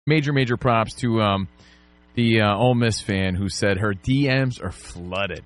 Major props to the Ole Miss fan who said her DMs are flooded.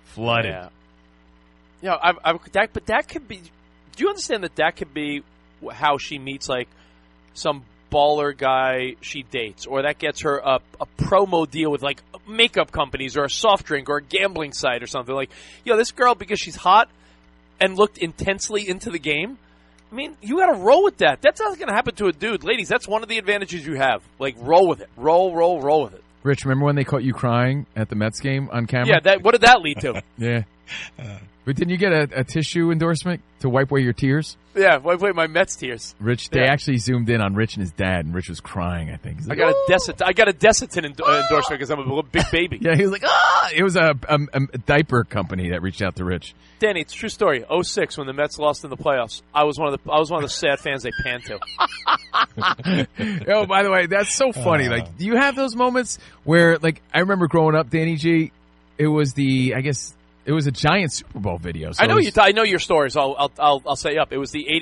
Yeah, but that could be. Do you understand that could be how she meets like some baller guy she dates, or that gets her a promo deal with like makeup companies or a soft drink or a gambling site or something? Like, this girl, because she's hot and looked intensely into the game. I mean, you got to roll with that. That's not going to happen to a dude. Ladies, that's one of the advantages you have. Like, roll with it. Roll with it. Rich, remember when they caught you crying at the Mets game on camera? Yeah, what did that lead to? Yeah. But didn't you get a tissue endorsement to wipe away your tears? Yeah, wipe away my Mets tears. Rich, they actually zoomed in on Rich and his dad, and Rich was crying, I think. Like, I got a Desitin endorsement because I'm a little big baby. Yeah, he was like, It was a diaper company that reached out to Rich. Danny, it's a true story. 2006, when the Mets lost in the playoffs, I was one of the sad fans they panned to. Oh, by the way, that's so funny. Like, do you have those moments where, like, I remember growing up, Danny G, it was it was a giant Super Bowl video. So I know your stories. I'll say up. It was the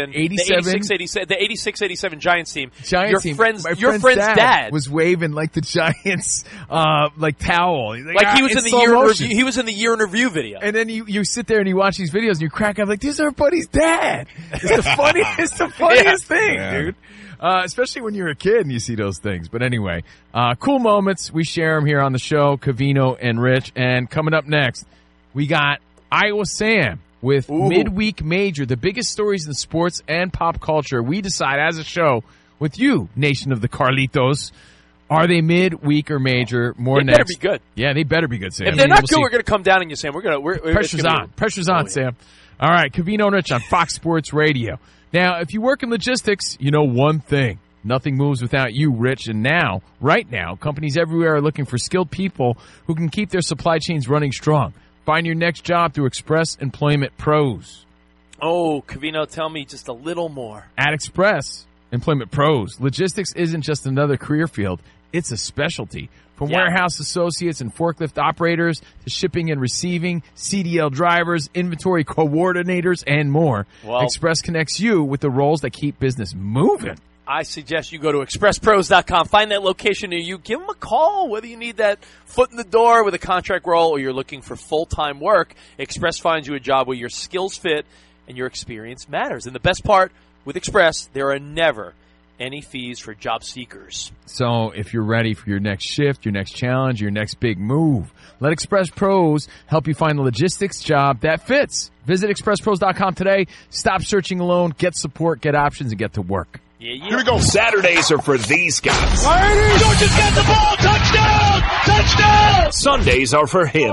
86-87 Giants team. Your friend's dad was waving like the Giants like towel. Like he was in the year in review. He was in the year in review video. And then you sit there and you watch these videos and you crack up like, this is our buddy's dad. It's the funniest thing, dude. Especially when you're a kid and you see those things. But anyway, cool moments. We share them here on the show, Covino and Rich. And coming up next, we got Iowa Sam with Midweek Major, the biggest stories in sports and pop culture. We decide as a show with you, Nation of the Carlitos, are they midweek or major? More next. They better be good. Yeah, they better be good, Sam. If they're not good, we're going to come down on you, Sam. Pressure's on. Pressure's on, Sam. All right, Covino and Rich on Fox Sports Radio. Now, if you work in logistics, you know one thing. Nothing moves without you, Rich. And right now, companies everywhere are looking for skilled people who can keep their supply chains running strong. Find your next job through Express Employment Pros. Oh, Covino, tell me just a little more. At Express Employment Pros, logistics isn't just another career field. It's a specialty. From warehouse associates and forklift operators to shipping and receiving, CDL drivers, inventory coordinators, and more. Well, Express connects you with the roles that keep business moving. I suggest you go to expresspros.com, find that location near you, give them a call, whether you need that foot in the door with a contract role or you're looking for full-time work. Express finds you a job where your skills fit and your experience matters. And the best part, with Express, there are never any fees for job seekers. So if you're ready for your next shift, your next challenge, your next big move, let Express Pros help you find the logistics job that fits. Visit expresspros.com today. Stop searching alone. Get support, get options, and get to work. Yeah. Here we go. Saturdays are for these guys. Georgia's got the ball. Touchdown! Sundays are for him.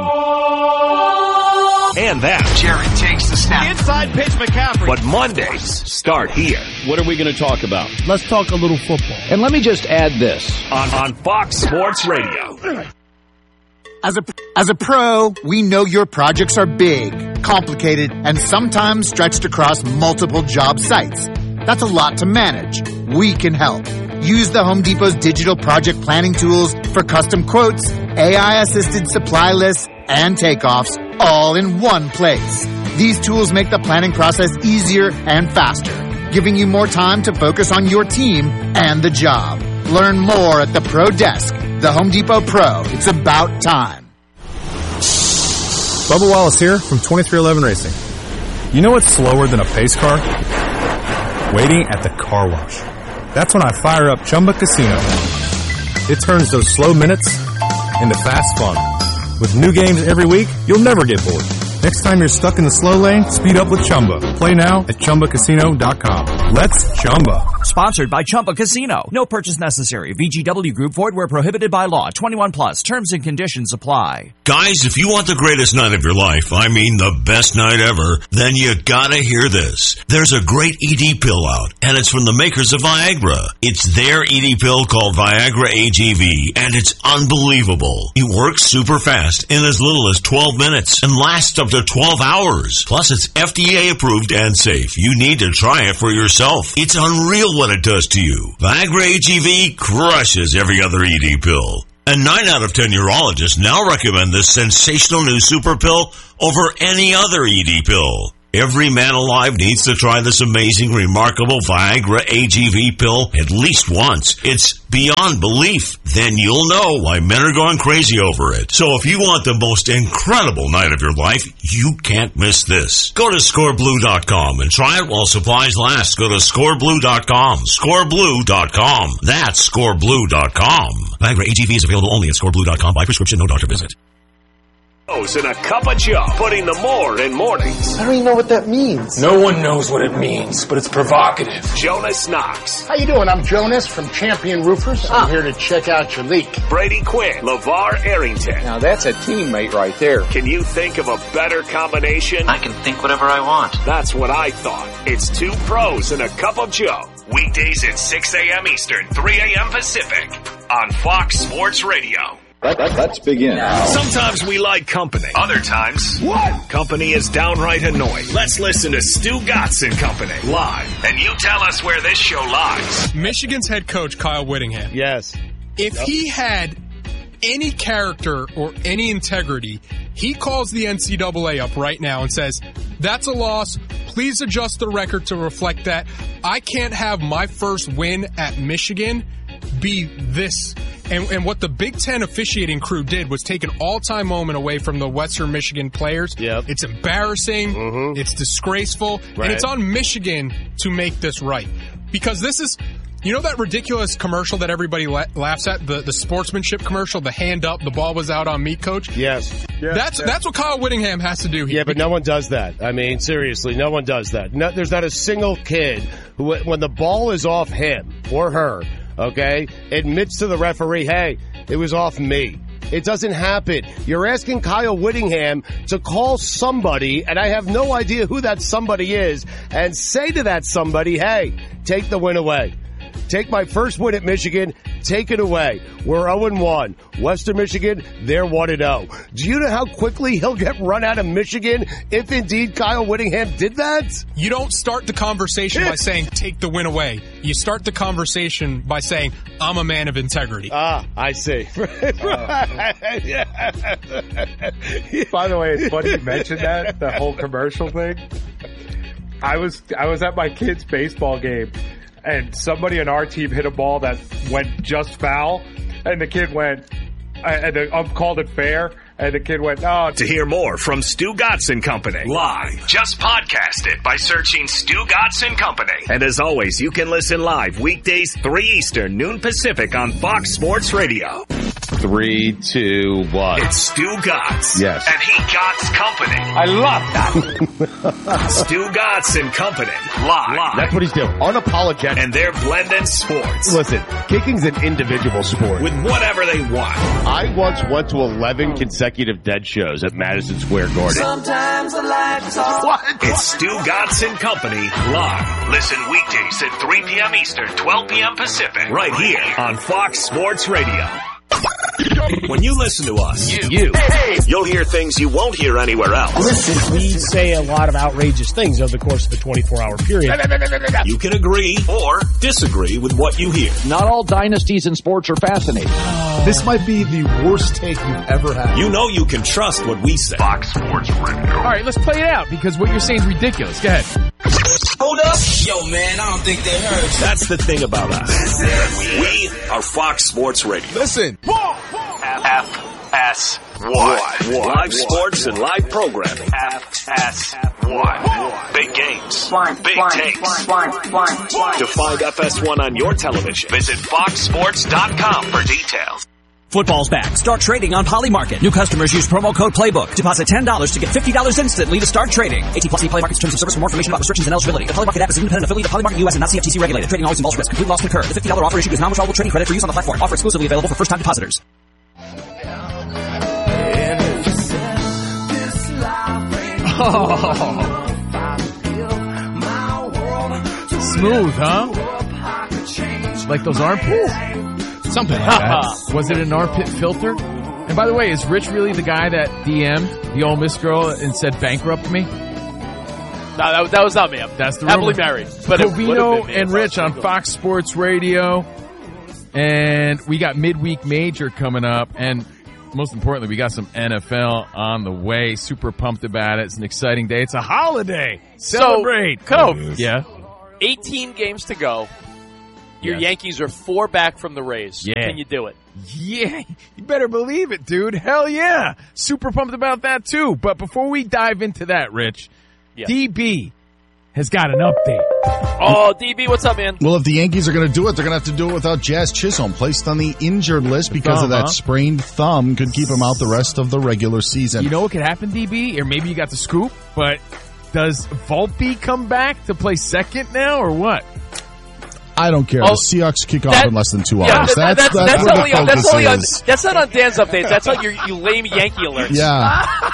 And that. Jerry takes the snap. Inside pitch, McCaffrey. But Mondays start here. What are we going to talk about? Let's talk a little football. And let me just add this. On Fox Sports Radio. As a pro, we know your projects are big, complicated, and sometimes stretched across multiple job sites. That's a lot to manage. We can help. Use the Home Depot's digital project planning tools for custom quotes, AI-assisted supply lists, and takeoffs all in one place. These tools make the planning process easier and faster, giving you more time to focus on your team and the job. Learn more at the Pro Desk. The Home Depot Pro. It's about time. Bubba Wallace here from 2311 Racing. You know what's slower than a pace car? Waiting at the car wash. That's when I fire up Chumba Casino. It turns those slow minutes into fast fun. With new games every week, you'll never get bored. Next time you're stuck in the slow lane, speed up with Chumba. Play now at ChumbaCasino.com. Let's Chumba. Sponsored by Chumba Casino. No purchase necessary. VGW Group. Void where prohibited by law. 21 plus. Terms and conditions apply. Guys, if you want the greatest night of your life, I mean the best night ever, then you gotta hear this. There's a great ED pill out, and it's from the makers of Viagra. It's their ED pill called Viagra AGV, and it's unbelievable. It works super fast in as little as 12 minutes and lasts up to 12 hours. Plus, it's FDA approved and safe. You need to try it for yourself. It's unreal what it does to you. Viagra AGV crushes every other ED pill. And 9 out of 10 urologists now recommend this sensational new super pill over any other ED pill. Every man alive needs to try this amazing, remarkable Viagra AGV pill at least once. It's beyond belief. Then you'll know why men are going crazy over it. So if you want the most incredible night of your life, you can't miss this. Go to scoreblue.com and try it while supplies last. Go to scoreblue.com. Scoreblue.com. That's scoreblue.com. Viagra AGV is available only at scoreblue.com by prescription, no doctor visit. In a cup of Joe, putting the more in mornings. I don't even know what that means. No one knows what it means, but it's provocative. Jonas Knox. How you doing? I'm Jonas from Champion Roofers. I'm here to check out your leak. Brady Quinn. LeVar Arrington. Now that's a teammate right there. Can you think of a better combination? I can think whatever I want. That's what I thought. It's two pros and a cup of Joe. Weekdays at 6 a.m. Eastern, 3 a.m. Pacific on Fox Sports Radio. Let's begin. Sometimes we like company. Other times, company is downright annoying. Let's listen to Stu Gatz and Company live. And you tell us where this show lies. Michigan's head coach, Kyle Whittingham. Yes. If he had any character or any integrity, he calls the NCAA up right now and says, that's a loss. Please adjust the record to reflect that. I can't have my first win at Michigan be this. And what the Big Ten officiating crew did was take an all-time moment away from the Western Michigan players. Yep. It's embarrassing. Mm-hmm. It's disgraceful. Right. And it's on Michigan to make this right. Because this is, you know that ridiculous commercial that everybody laughs at? The sportsmanship commercial, the hand up, the ball was out on me, coach? Yes. That's what Kyle Whittingham has to do here. Yeah, but no one does that. I mean, seriously, no one does that. No, there's not a single kid who, when the ball is off him or her, okay, admits to the referee, hey, it was off me. It doesn't happen. You're asking Kyle Whittingham to call somebody, and I have no idea who that somebody is, and say to that somebody, hey, take the win away. Take my first win at Michigan. Take it away. We're 0-1. Western Michigan, they're 1-0. Do you know how quickly he'll get run out of Michigan if indeed Kyle Whittingham did that? You don't start the conversation by saying, take the win away. You start the conversation by saying, I'm a man of integrity. Ah, I see. By the way, it's funny you mentioned that, the whole commercial thing. I was at my kid's baseball game, and somebody on our team hit a ball that went just foul, and the kid went, and the ump called it fair, and the kid went, oh. To hear more from Stu Gatz and Company live, just podcast it by searching Stu Gatz and Company. And as always, you can listen live weekdays 3 Eastern, noon Pacific on Fox Sports Radio. 3, 2, 1. It's Stu Gatz. Yes. And he Gatz Company. I love that. Stu Gatz and Company live. That's what he's doing. Unapologetic. And they're blending sports. Listen, kicking's an individual sport. With whatever they want. I once went to 11 consecutive dead shows at Madison Square Garden. Sometimes I like to talk. What? It's Stu Gatz and Company live. Listen weekdays at 3 p.m. Eastern, 12 p.m. Pacific. Right here on Fox Sports Radio. When you listen to us, you'll hear things you won't hear anywhere else. Listen, we say a lot of outrageous things over the course of a 24-hour period. You can agree or disagree with what you hear. Not all dynasties in sports are fascinating. This might be the worst take you've ever had. You know you can trust what we say. Fox Sports Radio. All right, let's play it out because what you're saying is ridiculous. Go ahead. Hold up. Yo, man, I don't think they heard. That's the thing about us. We are Fox Sports Radio. Listen. FS1. Live sports and live programming. FS1. Big games. Big takes. To find FS1 on your television, visit foxsports.com for details. Football's back. Start trading on Polymarket. New customers use promo code PLAYBOOK. Deposit $10 to get $50 instantly to start trading. 18+ Polymarket's terms of service. For more information about restrictions and eligibility. The Polymarket app is an independent affiliate of Polymarket US and not CFTC regulated. Trading always involves risk. Complete loss can occur. The $50 offer issued is non-withdrawable trading credit for use on the platform. Offer exclusively available for first-time depositors. Oh. Smooth, huh? Like those armpits? Something like that. Was it an armpit filter? And by the way, is Rich really the guy that DM'd the Ole Miss girl and said bankrupt me? No, that was not me. That's the happily rumor. married. But Covino and Rich on Fox Sports Radio. And we got Midweek Major coming up. And most importantly, we got some NFL on the way. Super pumped about it. It's an exciting day. It's a holiday. Celebrate. So, Cove. Yeah. 18 games to go. Your Yes. Yankees are 4 back from the Rays. Yeah. Can you do it? Yeah, you better believe it, dude. Hell yeah. Super pumped about that, too. But before we dive into that, Rich, DB has got an update. Oh, DB, what's up, man? Well, if the Yankees are going to do it, they're going to have to do it without Jazz Chisholm, placed on the injured list because of that sprained thumb. Could keep him out the rest of the regular season. You know what could happen, DB? Or maybe you got the scoop, but does Volpe come back to play second now, or what? I don't care. The Seahawks kick off in less than 2 hours. That's where only, the focus that's only on, is. that's not on Dan's updates. That's on you lame Yankee alerts. Yeah.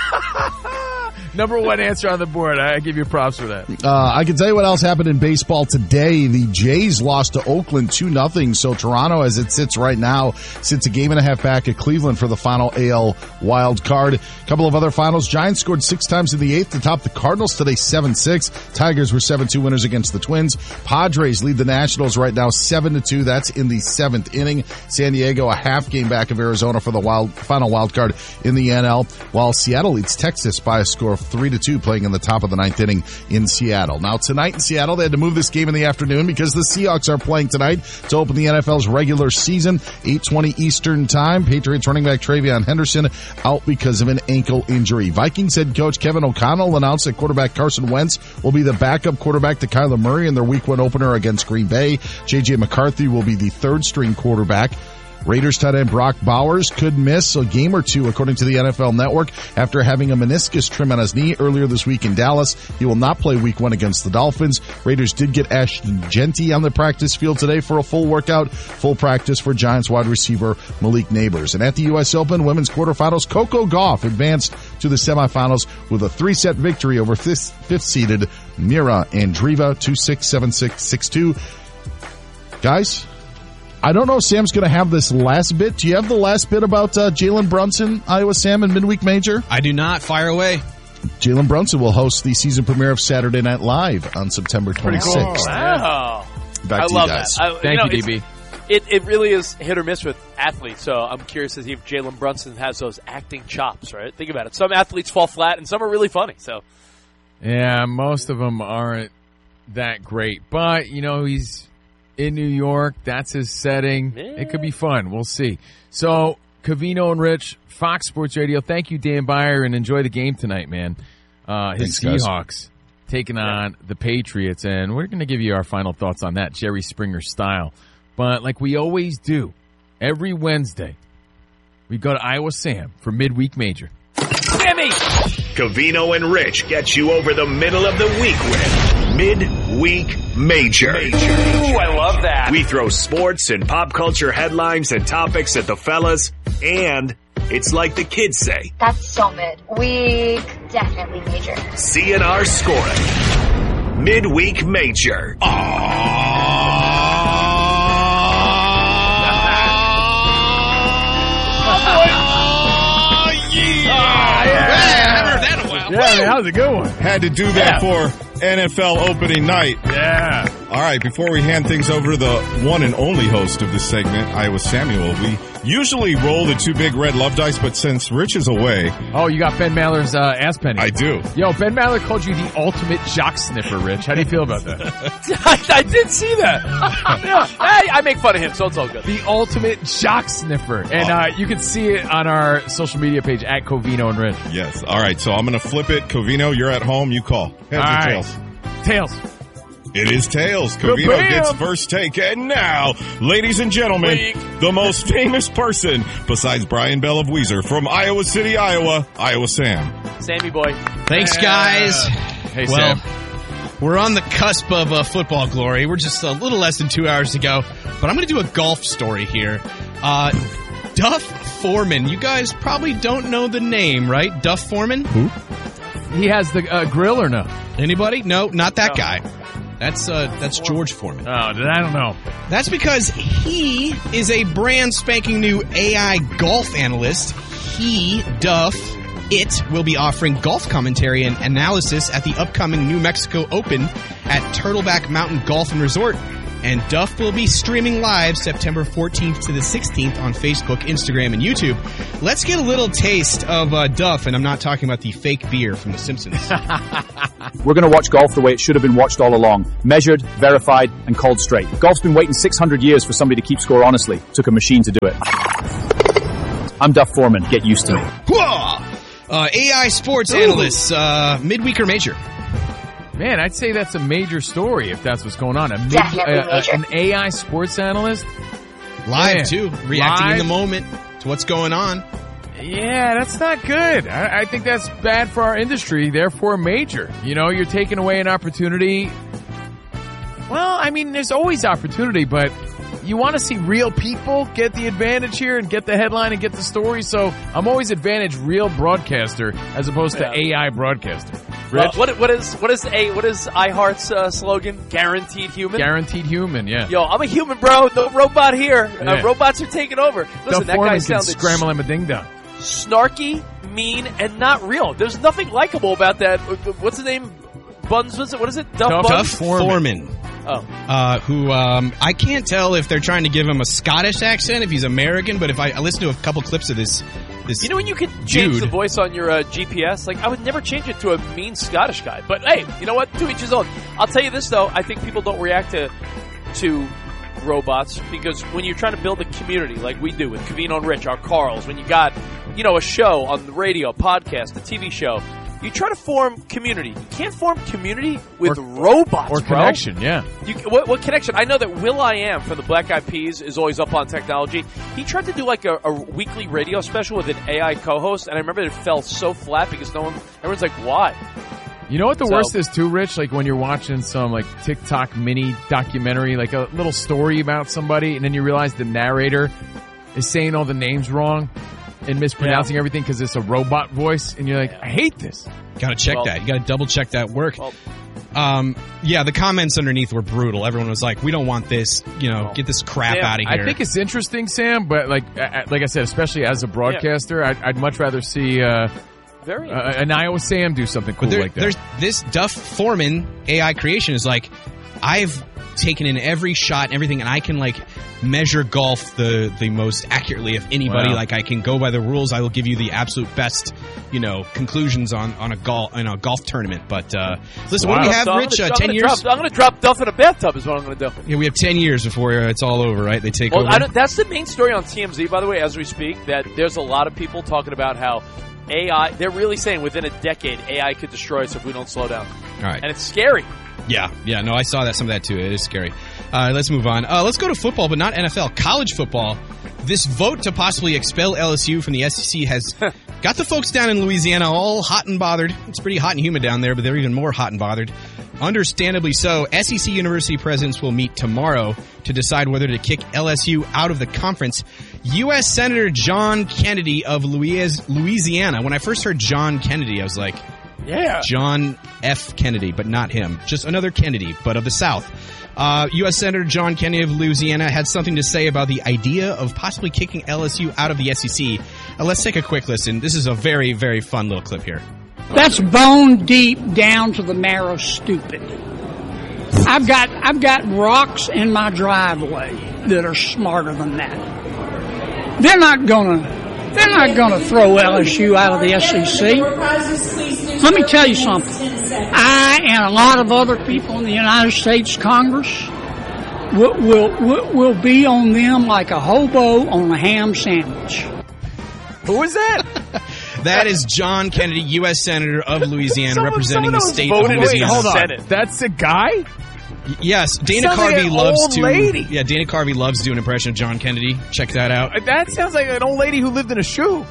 Number one answer on the board. I give you props for that. I can tell you what else happened in baseball today. The Jays lost to Oakland 2-0. So Toronto, as it sits right now, sits a game and a half back at Cleveland for the final AL wild card. A couple of other finals. Giants scored 6 times in the 8th to top the Cardinals today 7-6. Tigers were 7-2 winners against the Twins. Padres lead the Nationals right now 7-2. That's in the 7th inning. San Diego a half game back of Arizona for the final wild card in the NL, while Seattle leads Texas by a score of 3-2, playing in the top of the 9th inning in Seattle. Now tonight in Seattle, they had to move this game in the afternoon because the Seahawks are playing tonight to open the NFL's regular season, 8:20 Eastern time. Patriots running back Travion Henderson out because of an ankle injury. Vikings head coach Kevin O'Connell announced that quarterback Carson Wentz will be the backup quarterback to Kyler Murray in their Week 1 opener against Green Bay. J.J. McCarthy will be the third string quarterback. Raiders tight end Brock Bowers could miss a game or two, according to the NFL Network, after having a meniscus trim on his knee earlier this week in Dallas. He will not play Week 1 against the Dolphins. Raiders did get Ashton Genty on the practice field today for a full workout, full practice for Giants wide receiver Malik Neighbors. And at the U.S. Open women's quarterfinals, Coco Gauff advanced to the semifinals with a 3-set victory over fifth-seeded Mira Andreeva, 2-6, 7-6, 6-2. Guys, I don't know if Sam's going to have this last bit. Do you have the last bit about Jalen Brunson, Iowa Sam, and Midweek Major? I do not. Fire away. Jalen Brunson will host the season premiere of Saturday Night Live on September 26th. Cool. Wow. Back to love you guys. that. Thank you, DB. It really is hit or miss with athletes, so I'm curious to see if Jalen Brunson has those acting chops, right? Think about it. Some athletes fall flat, and some are really funny. So, yeah, most of them aren't that great. But, he's in New York. That's his setting. Yeah. It could be fun. We'll see. So, Covino and Rich, Fox Sports Radio. Thank you, Dan Beyer, and enjoy the game tonight, man. His Thanks, Seahawks guys. taking on the Patriots, and we're going to give you our final thoughts on that, Jerry Springer style. But like we always do, every Wednesday, we go to Iowa Sam for Midweek Major. Sammy! Covino and Rich get you over the middle of the week with Midweek Major. Ooh, I love that. We throw sports and pop culture headlines and topics at the fellas, and it's like the kids say. That's so mid. Week definitely major. CNR scoring. Midweek Major. Yeah, man, that was a good one. Had to do that for NFL opening night. Yeah. All right, before we hand things over to the one and only host of this segment, Iowa Samuel, we usually roll the 2 big red love dice, but since Rich is away... Oh, you got Ben Maller's ass penny. I do. Yo, Ben Maller called you the ultimate jock sniffer, Rich. How do you feel about that? I did see that. Yeah. Hey, I make fun of him, so it's all good. The ultimate jock sniffer. And you can see it on our social media page at Covino and Rich. Yes. All right, so I'm going to flip it. Covino, you're at home. You call. Heads or tails? Tails. It is tails. Covino gets first take. And now, ladies and gentlemen, the most famous person besides Brian Bell of Weezer from Iowa City, Iowa, Iowa Sam. Sammy boy. Thanks, guys. Hey, well, Sam. We're on the cusp of football glory. We're just a little less than 2 hours to go. But I'm going to do a golf story here. Duff Foreman. You guys probably don't know the name, right? Duff Foreman? Who? He has the grill or no? Anybody? No, not that guy. That's George Foreman. Oh, I don't know. That's because he is a brand spanking new AI golf analyst. Duff, will be offering golf commentary and analysis at the upcoming New Mexico Open at Turtleback Mountain Golf and Resort. And Duff will be streaming live September 14th to the 16th on Facebook, Instagram, and YouTube. Let's get a little taste of Duff, and I'm not talking about the fake beer from The Simpsons. We're going to watch golf the way it should have been watched all along. Measured, verified, and called straight. Golf's been waiting 600 years for somebody to keep score honestly. Took a machine to do it. I'm Duff Foreman. Get used to me. AI sports analysts, midweek or major? Man, I'd say that's a major story if that's what's going on. An AI sports analyst? Live, too. Reacting in the moment to what's going on. Yeah, that's not good. I think that's bad for our industry, therefore major. You know, you're taking away an opportunity. Well, I mean, there's always opportunity, but you want to see real people get the advantage here and get the headline and get the story. So I'm always advantage real broadcaster as opposed to AI broadcaster. Rich? What is iHeart's slogan? Guaranteed human? Guaranteed human, yeah. Yo, I'm a human, bro. No robot here. Yeah. Robots are taking over. Listen, that guy sounded scramble him a ding dong. Snarky, mean, and not real. There's nothing likable about that. What's his name? Buns, was it? What is it? Duff Foreman. Oh. Who, I can't tell if they're trying to give him a Scottish accent, if he's American, but if I listen to a couple clips of this you know when you can change the voice on your GPS? Like, I would never change it to a mean Scottish guy. But, hey, you know what? To each his own. I'll tell you this, though. I think people don't react to robots because when you're trying to build a community like we do with Covino and Rich, our Carls, when you got, you know, a show on the radio, podcast, a TV show, you try to form community. You can't form community with robots, or connection, bro. Yeah. What connection? I know that Will.i.am from the Black Eyed Peas is always up on technology. He tried to do like a weekly radio special with an AI co-host, and I remember it fell so flat because everyone's like, why? You know what the worst is too, Rich? Like when you're watching some like TikTok mini documentary, like a little story about somebody, and then you realize the narrator is saying all the names wrong and mispronouncing everything because it's a robot voice, and you're like, I hate this. Gotta check that. You gotta double check that work. The comments underneath were brutal. Everyone was like, we don't want this, get this crap out of here. I think it's interesting, Sam, but like I said, especially as a broadcaster, I'd much rather see an Iowa Sam do something cool like that. There's this Duff Foreman AI creation is like, I've taken in every shot and everything, and I can like measure golf the most accurately of anybody. Wow. Like I can go by the rules. I will give you the absolute best, conclusions on a golf tournament. But listen, what do we have, Rich? 10 years. I'm going to drop Duff in a bathtub. Is what I'm going to do. Yeah, we have 10 years before it's all over, right? They take over. That's the main story on TMZ, by the way, as we speak. That there's a lot of people talking about how AI. They're really saying within a decade, AI could destroy us if we don't slow down. All right, and it's scary. Yeah, no, I saw some of that too. It is scary. Let's move on. Let's go to football, but not NFL. College football. This vote to possibly expel LSU from the SEC has got the folks down in Louisiana all hot and bothered. It's pretty hot and humid down there, but they're even more hot and bothered. Understandably so. SEC university presidents will meet tomorrow to decide whether to kick LSU out of the conference. U.S. Senator John Kennedy of Louisiana. When I first heard John Kennedy, I was like, yeah, John F. Kennedy, but not him. Just another Kennedy, but of the South. U.S. Senator John Kennedy of Louisiana had something to say about the idea of possibly kicking LSU out of the SEC. Let's take a quick listen. This is a very, very fun little clip here. That's bone deep down to the marrow stupid. I've got rocks in my driveway that are smarter than that. They're not gonna throw LSU out of the SEC. Let me tell you something. I and a lot of other people in the United States Congress will be on them like a hobo on a ham sandwich. Who is that? That is John Kennedy, U.S. Senator of Louisiana, representing the state of Louisiana. Hold on. That's a guy? Yes, Dana Carvey loves to. Lady. Yeah, Dana Carvey loves to do an impression of John Kennedy. Check that out. That sounds like an old lady who lived in a shoe.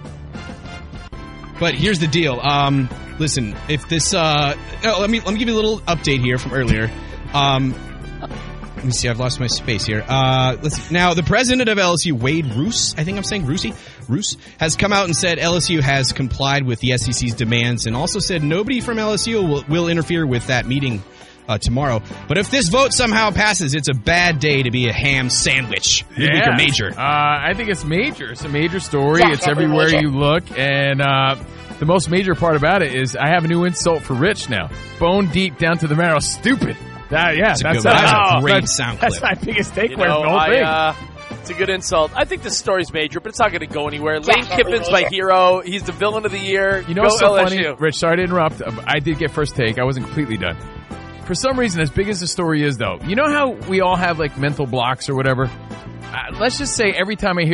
But here's the deal. Listen, if this, let me give you a little update here from earlier. Let me see. I've lost my space here. Let's see. Now, the president of LSU, Wade Roos, I think I'm saying Roos, has come out and said LSU has complied with the SEC's demands, and also said nobody from LSU will interfere with that meeting tomorrow. But if this vote somehow passes, it's a bad day to be a ham sandwich. Midweek or major? I think it's major. It's a major story. It's everywhere you look. And the most major part about it is I have a new insult for Rich now. Bone deep down to the marrow. Stupid. That's a great sound clip. That's my biggest takeaway from the whole thing. It's a good insult. I think the story's major, but it's not going to go anywhere. Lane Kiffin's my hero. He's the villain of the year. You know go what's so LSU. funny? Rich, sorry to interrupt. I did get first take. I wasn't completely done. For some reason, as big as the story is, though, you know how we all have, like, mental blocks or whatever? Let's just say every time I hear